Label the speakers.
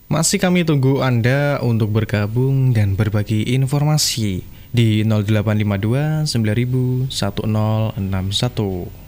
Speaker 1: Masih kami tunggu Anda untuk bergabung dan berbagi informasi di 0852 9000 1061.